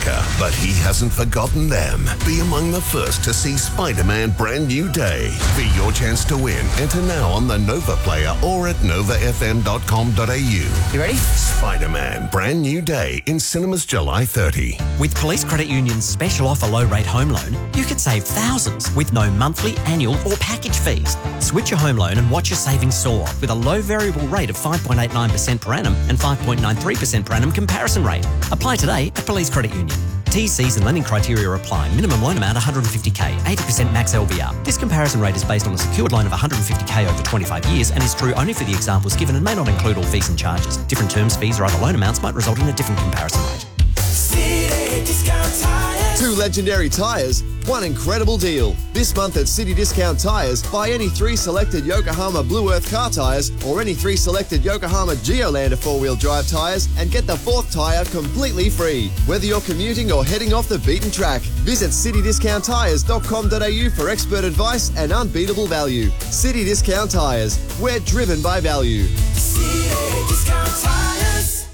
America, but he hasn't forgotten them. Be among the first to see Spider-Man Brand New Day. Be your chance to win. Enter now on the Nova Player or at novafm.com.au. You ready? Spider-Man Brand New Day in cinemas July 30. With Police Credit Union's special offer low-rate home loan, you could save thousands with no monthly, annual or package fees. Switch your home loan and watch your savings soar with a low variable rate of 5.89% per annum and 5.93% per annum comparison rate. Apply today at Police Credit Union. TCs and lending criteria apply. Minimum loan amount $150K, 80% max LVR. This comparison rate is based on a secured loan of $150K over 25 years and is true only for the examples given and may not include all fees and charges. Different terms, fees or other loan amounts might result in a different comparison rate. City Discount Tires. 2 legendary tyres, 1 incredible deal. This month at City Discount Tyres, buy any 3 selected Yokohama Blue Earth car tyres or any 3 selected Yokohama Geolander 4-wheel drive tyres and get the 4th tyre completely free. Whether you're commuting or heading off the beaten track, visit citydiscounttyres.com.au for expert advice and unbeatable value. City Discount Tyres, we're driven by value. City Discount Tires.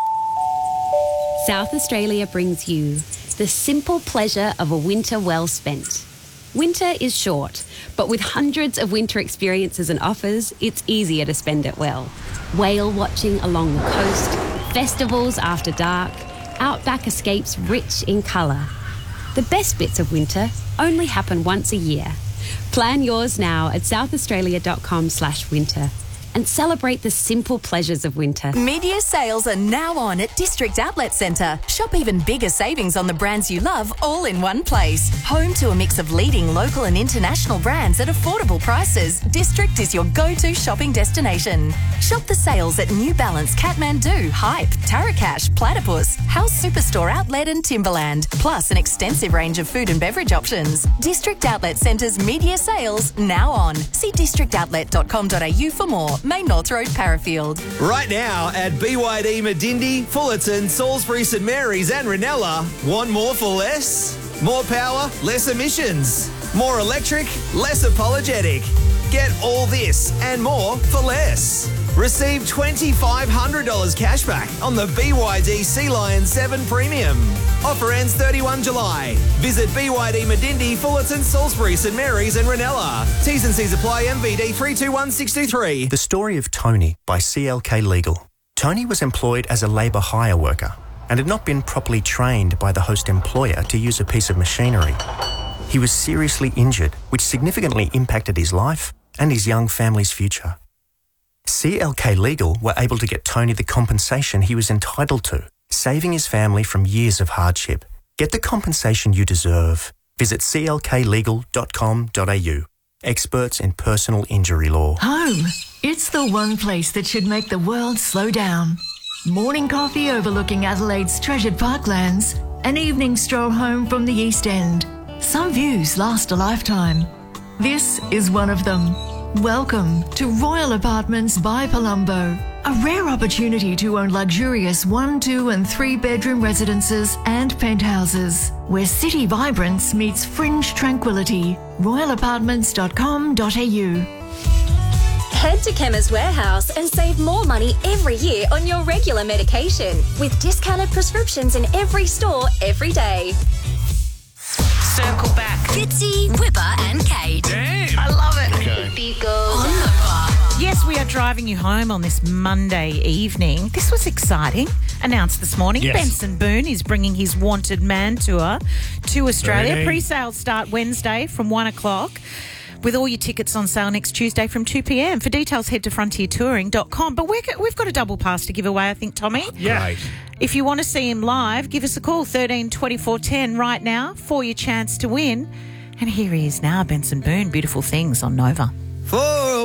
South Australia brings you the simple pleasure of a winter well spent. Winter is short, but with hundreds of winter experiences and offers, it's easier to spend it well. Whale watching along the coast, festivals after dark, outback escapes rich in colour. The best bits of winter only happen once a year. Plan yours now at southaustralia.com/winter. and celebrate the simple pleasures of winter. Media sales are now on at District Outlet Centre. Shop even bigger savings on the brands you love all in one place. Home to a mix of leading local and international brands at affordable prices, District is your go-to shopping destination. Shop the sales at New Balance, Kathmandu, Hype, Tarakash, Platypus, House Superstore Outlet and Timberland, plus an extensive range of food and beverage options. District Outlet Centre's media sales now on. See districtoutlet.com.au for more. Main North Road, Parafield. Right now at BYD Medindi, Fullerton, Salisbury, St Mary's and Ranella. Want more for less? More power, less emissions. More electric, less apologetic. Get all this and more for less. Receive $2,500 cashback on the BYD Sea Lion 7 Premium. Offer ends 31 July. Visit BYD Medindi, Fullerton, Salisbury, St Mary's and Ranella. T's and C's apply. MVD 321623. The Story of Tony by CLK Legal. Tony was employed as a labour hire worker and had not been properly trained by the host employer to use a piece of machinery. He was seriously injured, which significantly impacted his life and his young family's future. CLK Legal were able to get Tony the compensation he was entitled to, saving his family from years of hardship. Get the compensation you deserve. Visit clklegal.com.au. Experts in personal injury law. Home. It's the one place that should make the world slow down. Morning coffee overlooking Adelaide's treasured parklands. An evening stroll home from the East End. Some views last a lifetime. This is one of them. Welcome to Royal Apartments by Palumbo, a rare opportunity to own luxurious 1, 2 and 3 bedroom residences and penthouses, where city vibrance meets fringe tranquility. royalapartments.com.au. Head to Chemist Warehouse and save more money every year on your regular medication with discounted prescriptions in every store every day. Circle back. Fitzy, Whipper and Kate. Damn. I love it. Okay. Yes, we are driving you home on this Monday evening. This was exciting. Announced this morning, Yes. Benson Boone is bringing his Wanted Man tour to Australia. Very. Pre-sales start Wednesday from 1 o'clock. With all your tickets on sale next Tuesday from 2 p.m. For details, head to frontiertouring.com. But we've got a double pass to give away, I think, Tommy. Yeah. Right. If you want to see him live, give us a call, 13 24 10 right now for your chance to win. And here he is now, Benson Boone, Beautiful Things on Nova.